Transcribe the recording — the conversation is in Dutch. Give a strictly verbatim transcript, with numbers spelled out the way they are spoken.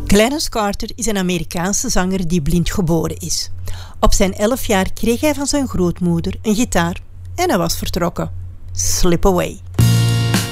Clarence Carter is een Amerikaanse zanger die blind geboren is. Op zijn elf jaar kreeg hij van zijn grootmoeder een gitaar en hij was vertrokken. Slip Away.